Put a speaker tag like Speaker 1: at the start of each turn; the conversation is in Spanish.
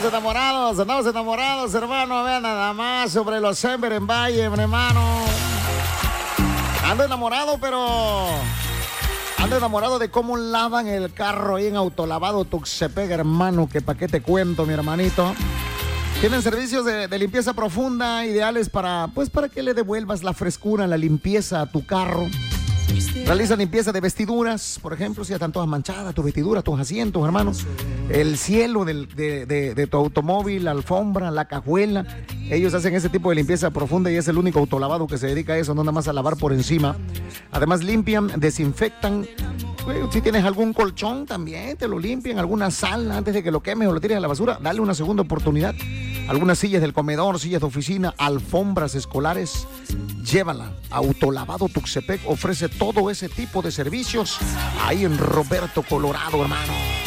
Speaker 1: Andamos enamorados, hermano. Vean nada más sobre los Semper en Valle, hermano. Ando enamorado de cómo lavan el carro ahí en Autolavado Tuxtepec, hermano. Que pa' qué te cuento, mi hermanito. Tienen servicios de limpieza profunda, ideales para que le devuelvas la frescura, la limpieza a tu carro. Realizan limpieza de vestiduras, por ejemplo, si ya están todas manchadas, tus vestiduras, tus asientos, hermanos. El cielo de tu automóvil, la alfombra, la cajuela. Ellos hacen ese tipo de limpieza profunda y es el único autolavado que se dedica a eso, no nada más a lavar por encima. Además limpian, desinfectan. Si tienes algún colchón también te lo limpian, alguna sala antes de que lo quemes o lo tires a la basura, dale una segunda oportunidad. Algunas sillas del comedor, sillas de oficina, alfombras escolares, llévala. Autolavado Tuxtepec ofrece todo ese tipo de servicios ahí en Roberto, Colorado, hermano.